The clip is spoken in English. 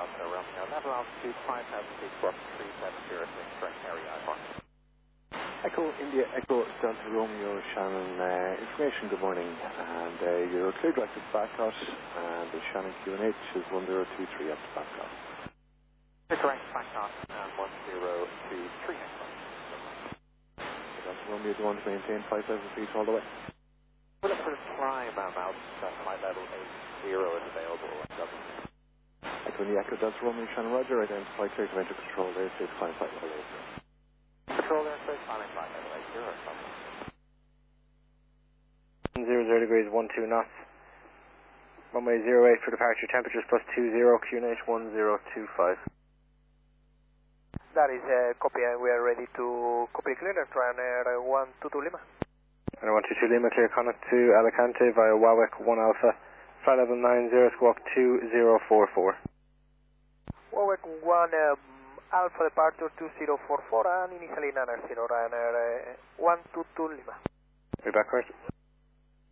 Delta Romeo, level altitude 5,000 feet, squawk 3706, correct area I-4. Echo India, Echo Delta Romeo, Shannon, information, good morning, and you're clear directed back out, and the Shannon QNH is 1023 up to back out. Correct, back out, and 1023 next one. Delta Romeo, do you want to maintain 5,000 feet all the way? We're looking for a climb out, flight level 80 is available. Echo India, Echo Delta Romeo, Shannon, Roger, identify clear to enter control, airspace, climb flight level 80. Control airspace, climbing flight level 80 or something. 00 degrees, 12 knots. Runway 08 for departure, temperatures +20, QNH 1025. That is copy, and we are ready to copy clearance, Ryanair 122 Lima. Ryanair 122 Lima, clear contact to Alicante via Wawek 1 Alpha, flight level 90, squawk 2044. Wawek 1 Alpha departure 2044 and initially Niner 0, Ryanair 122 Lima. We're backwards.